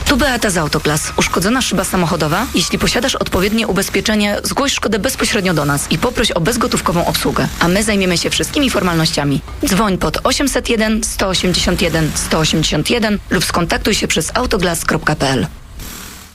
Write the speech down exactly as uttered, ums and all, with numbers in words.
Tu Beata z Autoglas. Uszkodzona szyba samochodowa? Jeśli posiadasz odpowiednie ubezpieczenie, zgłoś szkodę bezpośrednio do nas i poproś o bezgotówkową obsługę, a my zajmiemy się wszystkimi formalnościami. Dzwoń pod osiemset jeden sto osiemdziesiąt jeden sto osiemdziesiąt jeden lub skontaktuj się przez autoglas kropka p l.